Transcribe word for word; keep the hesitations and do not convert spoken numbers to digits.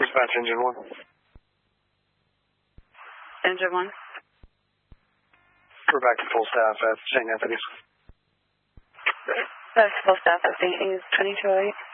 Dispatch engine one. Engine one. We're back to full staff at Saint Anthony's. That's full staff at Saint Anthony's, twenty-two oh eight.